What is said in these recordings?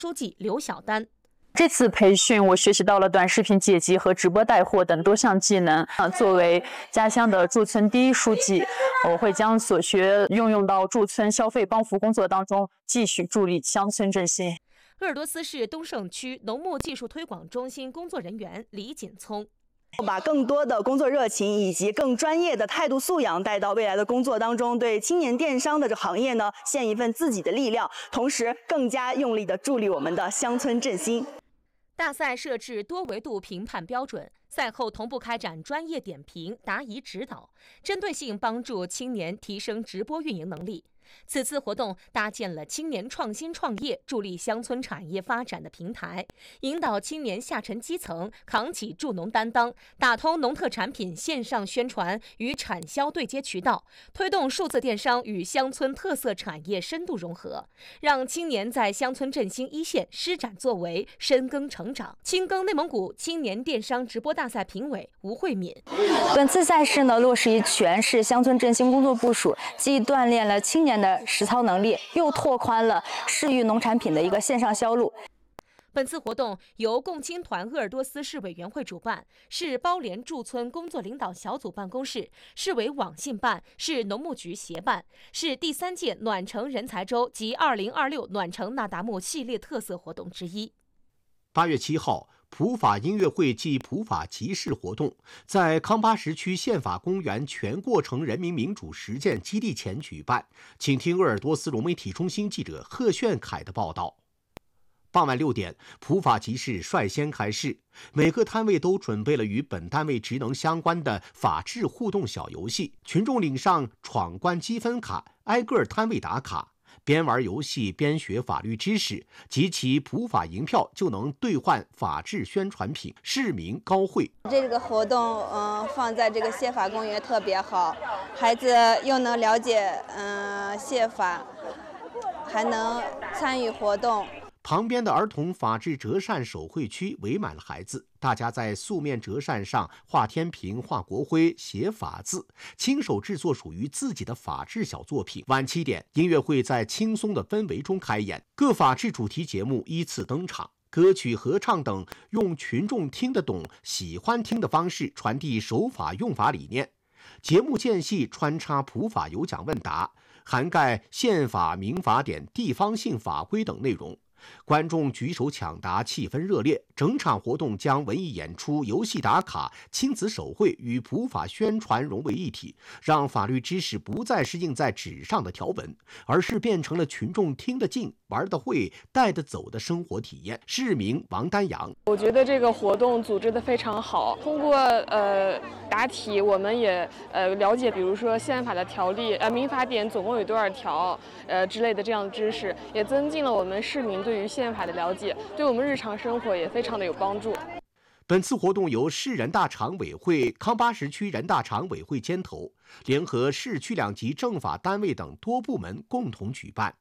书记刘晓丹。 这次培训，我学习到了短视频剪辑和直播带货等多项技能。作为家乡的驻村第一书记，我会将所学运用到驻村消费帮扶工作当中，继续助力乡村振兴。 鄂尔多斯市东胜区农牧技术推广中心工作人员李锦聪。 把更多的工作热情以及更专业的态度素养带到未来的工作当中，对青年电商的这行业呢献一份自己的力量，同时更加用力的助力我们的乡村振兴。 大赛设置多维度评判标准，赛后同步开展专业点评、答疑指导，针对性帮助青年提升直播运营能力。此次活动搭建了青年创新创业、助力乡村产业发展的平台，引导青年下沉基层扛起助农担当，打通农特产品线上宣传与产销对接渠道，推动数字电商与乡村特色产业深度融合，让青年在乡村振兴一线施展作为、深耕成长。青耕内蒙古青年电商直播大赛评委吴慧敏。 本次赛事呢，落实于全市乡村振兴工作部署，既锻炼了青年的实操能力，又拓宽了市域农产品的一个线上销路。 本次活动由共青团鄂尔多斯市委员会主办，市包联驻村工作领导小组办公室、市委网信办、市农牧局协办，是第3届暖城人才周及2026暖城那达慕系列特色活动之一。 8月7号，普法音乐会暨普法集市活动在康巴什区宪法公园全过程人民民主实践基地前举办。请听鄂尔多斯融媒体中心记者贺炫凯的报道。傍晚6点，普法集市率先开市，每个摊位都准备了与本单位职能相关的法治互动小游戏，群众领上闯关积分卡，挨个摊位打卡。边玩游戏边学法律知识，集齐普法银票就能兑换法治宣传品、市民高会。 这个活动放在这个宪法公园特别好，孩子又能了解宪法，还能参与活动。 旁边的儿童法治折扇手绘区围满了孩子，大家在素面折扇上画天平、画国徽、写法字，亲手制作属于自己的法治小作品。晚7点，音乐会在轻松的氛围中开演，各法治主题节目依次登场，歌曲、合唱等用群众听得懂、喜欢听的方式传递守法用法理念。节目间隙穿插普法有奖问答，涵盖宪法、民法典、地方性法规等内容。观众举手抢答，气氛热烈。整场活动将文艺演出、游戏打卡、亲子手绘与普法宣传融为一体，让法律知识不再是印在纸上的条文，而是变成了群众听得进、玩得会、带得走的生活体验。市民王丹阳： 我觉得这个活动组织得非常好，通过答题，我们也了解，比如说宪法的条例、民法典总共有多少条之类的这样的知识，也增进了我们市民对于宪法的了解，对我们日常生活也非常的有帮助。 本次活动由市人大常委会、康巴什区人大常委会牵头，联合市区2级政法单位等多部门共同举办。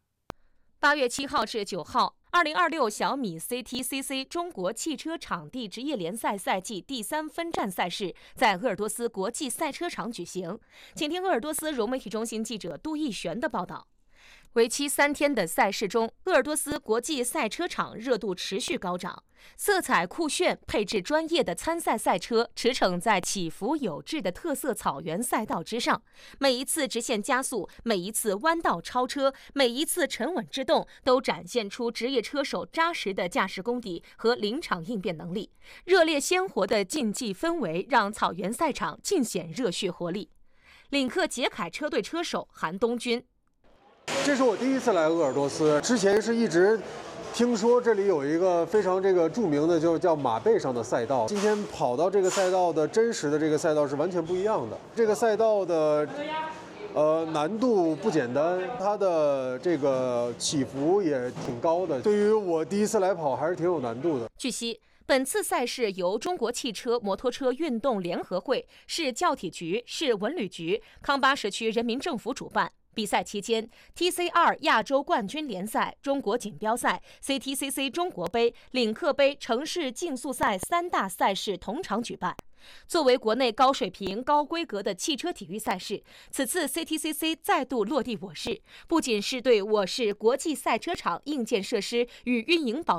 8月7号至9号，2026小米 CTCC 中国汽车场地职业联赛赛季第3分站赛事在鄂尔多斯国际赛车场举行。请听鄂尔多斯融媒体中心记者杜奕璇的报道。为期3天的赛事中，鄂尔多斯国际赛车场热度持续高涨，色彩酷炫、配置专业的参赛赛车驰骋在起伏有致的特色草原赛道之上，每一次直线加速，每一次弯道超车，每一次沉稳制动，都展现出职业车手扎实的驾驶功底和临场应变能力。热烈鲜活的竞技氛围让草原赛场尽显热血活力。领克捷凯车队车手韩东军： 这是我第一次来鄂尔多斯，之前是一直听说这里有一个非常著名的，就叫马背上的赛道。今天跑到这个赛道的真实的这个赛道是完全不一样的。这个赛道的难度不简单，它的这个起伏也挺高的。对于我第一次来跑，还是挺有难度的。 据悉，本次赛事由中国汽车摩托车运动联合会、市教体局、市文旅局、康巴什区人民政府主办。 比赛期间 ，TC2 亚洲冠军联赛、中国锦标赛、CTCC 中国杯、领克杯、城市竞速赛3大赛事同场举办。作为国内高水平、高规格的汽车体育赛事，此次 CTCC 再度落地我市，不仅是对我市国际赛车场硬件设施与运营保